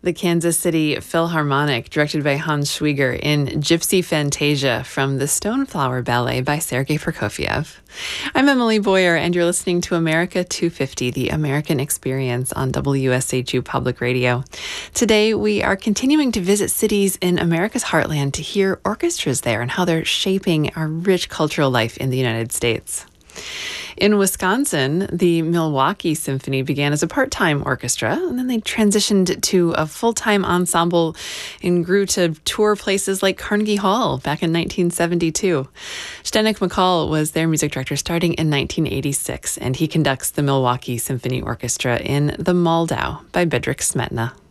the Kansas City Philharmonic, directed by Hans Schwieger, in Gypsy Fantasia from the Stoneflower Ballet by Sergei Prokofiev. I'm Emily Boyer, and you're listening to America 250, the American Experience on WSHU Public Radio. Today, we are continuing to visit cities in America's heartland to hear orchestras there and how they're shaping our rich cultural life in the United States. In Wisconsin, the Milwaukee Symphony began as a part-time orchestra, and then they transitioned to a full-time ensemble and grew to tour places like Carnegie Hall back in 1972. Zdenek McCall was their music director starting in 1986, and he conducts the Milwaukee Symphony Orchestra in The Moldau by Bedřich Smetana.